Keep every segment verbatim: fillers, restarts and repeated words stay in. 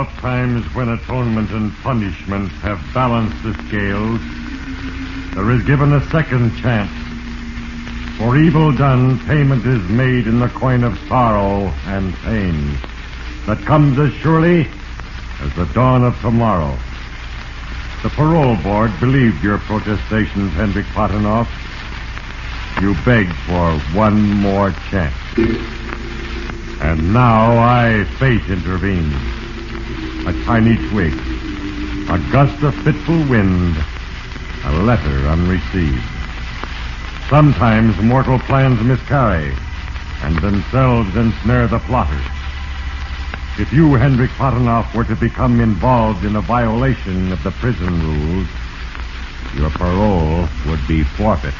oft times when atonement and punishment have balanced the scales, there is given a second chance. For evil done, payment is made in the coin of sorrow and pain that comes as surely as the dawn of tomorrow. The parole board believed your protestations, Hendrik Potinoff. You begged for one more chance. And now I, fate, intervenes. A tiny twig, a gust of fitful wind, a letter unreceived. Sometimes mortal plans miscarry, and themselves ensnare the plotters. If you, Hendrik Potinoff, were to become involved in a violation of the prison rules, your parole would be forfeit.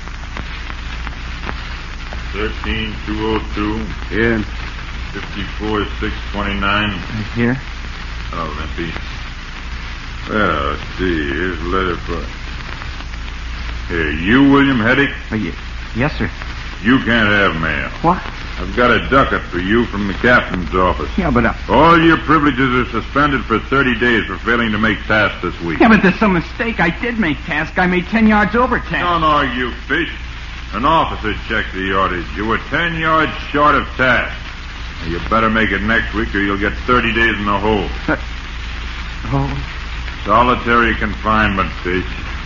thirteen two oh two. Here. fifty-four six twenty-nine. Right here. Oh, Limpy. Well, let's see. Here's a letter for... Here, you, William Heddick? Oh, ye- yes, sir. You can't have mail. What? I've got a ducat for you from the captain's office. Yeah, but... Uh... All your privileges are suspended for thirty days for failing to make task this week. Yeah, but there's some mistake. I did make task. I made ten yards over task. Don't argue, fish. An officer checked the yardage. You were ten yards short of task. Now, you better make it next week or you'll get thirty days in the hole. Uh, oh. Solitary confinement, fish.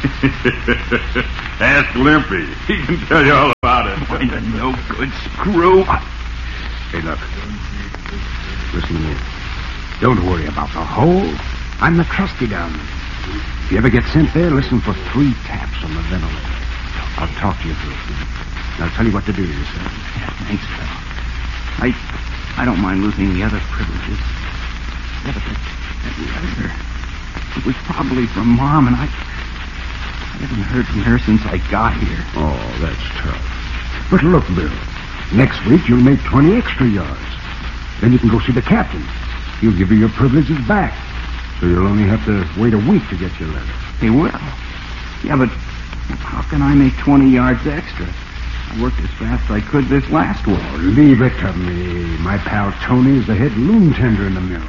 Ask Limpy. He can tell you all about it. Why, the no good screw. Hey, look. Listen here. Don't worry about the hole. I'm the trusty down there. If you ever get sent there, listen for three taps on the ventilator. I'll talk to you through it. And I'll tell you what to do to yourself. Yeah, thanks, pal. I, I don't mind losing the other privileges. Yeah, but that, that letter, it was probably from Mom, and I, I haven't heard from her since I got here. Oh, that's tough. But look, Bill, next week you'll make twenty extra yards. Then you can go see the captain. He'll give you your privileges back. So you'll only have to wait a week to get your letter. He will. Yeah, but how can I make twenty yards extra? I worked as fast as I could this last week. Oh, leave it to me. My pal Tony is the head loom tender in the mill.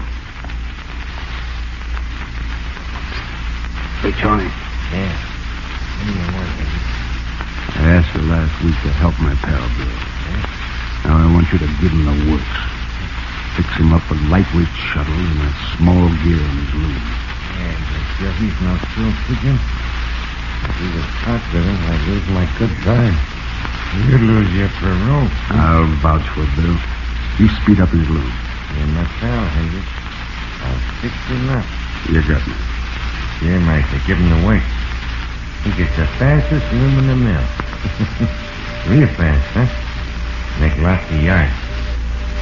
Hey, Tony. Yeah. What do you want, Eddie? I asked you last week to help my pal, Bill. Yeah? Now I want you to give him the works. Fix him up a lightweight shuttle and a small gear on his loom. Yeah, but sure he's no thrill pigeon. If he was caught with him, I'd lose my good time. You'd lose your parole. I'll vouch for Bill. You speed up his loom. You're my pal, Hendrik. I'll fix him up. You got me. Here, Michael, give him the work. He gets the fastest loom in the mill. Real fast, huh? Make lots of yards.